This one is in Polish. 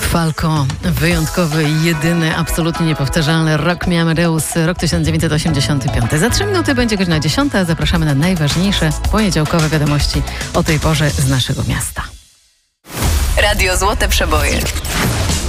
Falco, wyjątkowy, jedyny, absolutnie niepowtarzalny Rock Me Amadeus, rok 1985. Za 3 minuty będzie godzina 10, a zapraszamy na najważniejsze poniedziałkowe wiadomości o tej porze z naszego miasta. Radio Złote Przeboje.